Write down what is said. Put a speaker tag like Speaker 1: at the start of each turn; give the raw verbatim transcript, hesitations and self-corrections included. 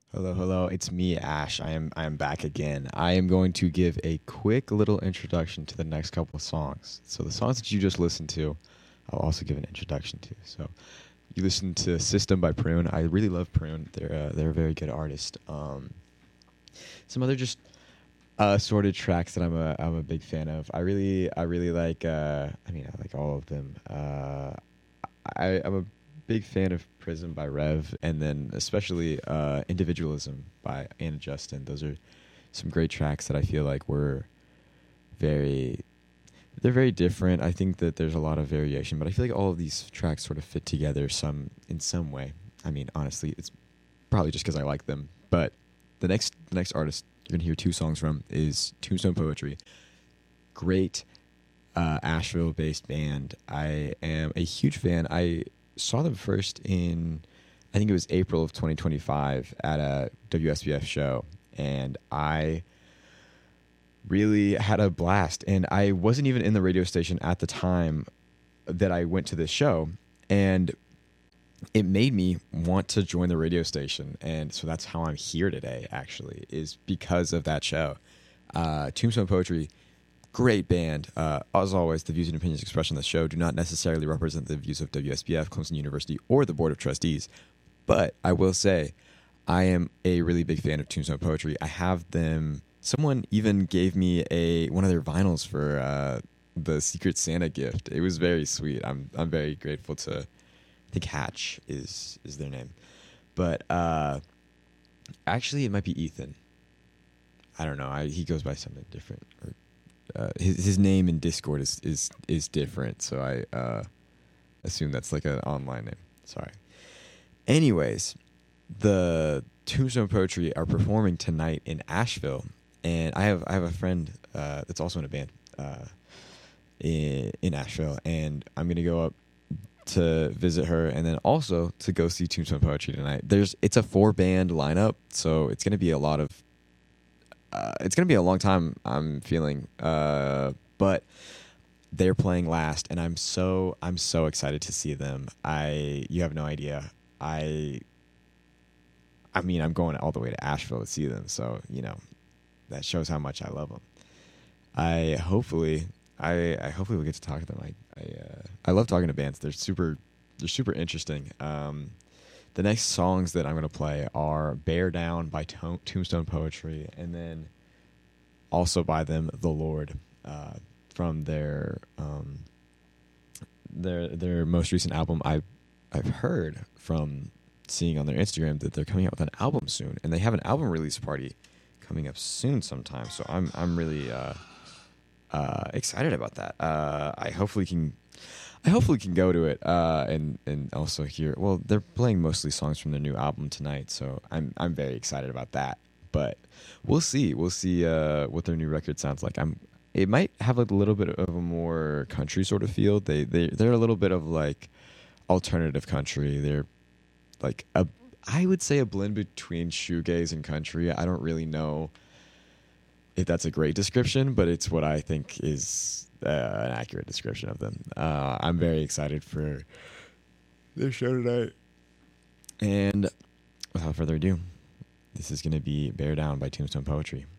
Speaker 1: Hello, hello. It's me, Ash. I am I am back again. I am going to give a quick little introduction to the next couple of songs. So the songs that you just listened to, I'll also give an introduction to. So you listened to System by Prune. I really love Prune. They're uh, they're a very good artist. Um, some other just uh, assorted tracks that I'm a I'm a big fan of. I really I really like. Uh, I mean, I like all of them. Uh, I, I'm a big fan of Prism by Rev, and then especially uh, Individualism by Anna Justin. Those are some great tracks that I feel like were very, they're very different. I think that there's a lot of variation, but I feel like all of these tracks sort of fit together some in some way. I mean, honestly, it's probably just because I like them. But the next the next artist you're gonna hear two songs from is Tombstone Poetry. Great uh, Asheville-based band. I am a huge fan. I saw them first in, I think it was April of twenty twenty-five at a W S B F show, and I really had a blast. And I wasn't even in the radio station at the time that I went to this show, and it made me want to join the radio station. And so that's how I'm here today, actually, is because of that show. Uh, Tombstone Poetry, great band. Uh, as always, the views and opinions expressed on the show do not necessarily represent the views of W S B F, Clemson University, or the Board of Trustees. But I will say, I am a really big fan of Tombstone Poetry. I have them. Someone even gave me a one of their vinyls for uh, the Secret Santa gift. It was very sweet. I'm I'm very grateful to. I think Hatch is is their name, but uh, actually it might be Ethan. I don't know. I, he goes by something different. Or, Uh, his his name in Discord is is is different, so I uh, assume that's like an online name. Sorry. Anyways, the Tombstone Poetry are performing tonight in Asheville, and I have I have a friend uh, that's also in a band uh, in in Asheville, and I'm gonna go up to visit her, and then also to go see Tombstone Poetry tonight. There's it's a four band lineup, so it's gonna be a lot of. Uh, it's going to be a long time, I'm feeling, uh, but they're playing last, and I'm so I'm so excited to see them. I you have no idea. I I mean, I'm going all the way to Asheville to see them, so you know that shows how much I love them. I hopefully I, I hopefully will get to talk to them. I I uh, I love talking to bands. They're super they're super interesting. Um, The next songs that I'm going to play are Bear Down by to- Tombstone Poetry, and then also by them, The Lord, uh, from their um, their their most recent album. I, I've heard from seeing on their Instagram that they're coming out with an album soon, and they have an album release party coming up soon sometime. So I'm I'm really uh, uh, excited about that. Uh, I hopefully can I hopefully can go to it uh, and and also hear. Well, they're playing mostly songs from their new album tonight, so I'm I'm very excited about that. But we'll see. We'll see uh, what their new record sounds like. I'm. It might have a little bit of a more country sort of feel. They they they're a little bit of like alternative country. They're like a I would say a blend between shoegaze and country. I don't really know if that's a great description, but it's what I think is uh, an accurate description of them. Uh, I'm very excited for their show tonight. And without further ado, this is going to be Bear Down by Tombstone Poetry.